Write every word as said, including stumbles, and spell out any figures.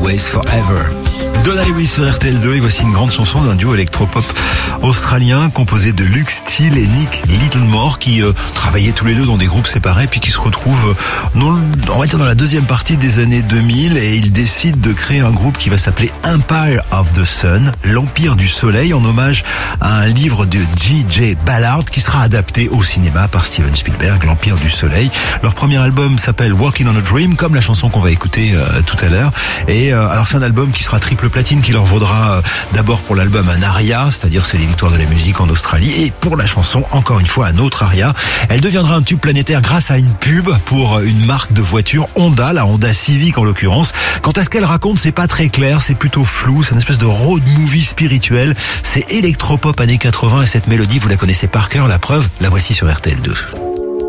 Always Forever. Donna Lewis sur R T L deux, et voici une grande chanson d'un duo électropop australien composé de Luke Steele et Nick Littlemore qui euh, travaillaient tous les deux dans des groupes séparés puis qui se retrouvent euh, dans, on va dire dans la deuxième partie des années deux mille, et ils décident de créer un groupe qui va s'appeler Empire of the Sun, l'Empire du Soleil, en hommage à un livre de G J Ballard qui sera adapté au cinéma par Steven Spielberg, l'Empire du Soleil. Leur premier album s'appelle Walking on a Dream, comme la chanson qu'on va écouter euh, tout à l'heure. Et euh, alors c'est un album qui sera triple platine, qui leur vaudra euh, d'abord pour l'album un aria, c'est-à-dire c'est les victoires de la musique en Australie, et pour la chanson encore une fois un autre aria. Elle deviendra un tube planétaire grâce à une pub pour une marque de voiture, Honda, la Honda Civic en l'occurrence. Quant à ce qu'elle raconte, c'est pas très clair, c'est plutôt flou, c'est une espèce de road movie spirituel. C'est électropop années quatre-vingts, et cette mélodie vous la connaissez par cœur, la preuve, la voici sur R T L deux.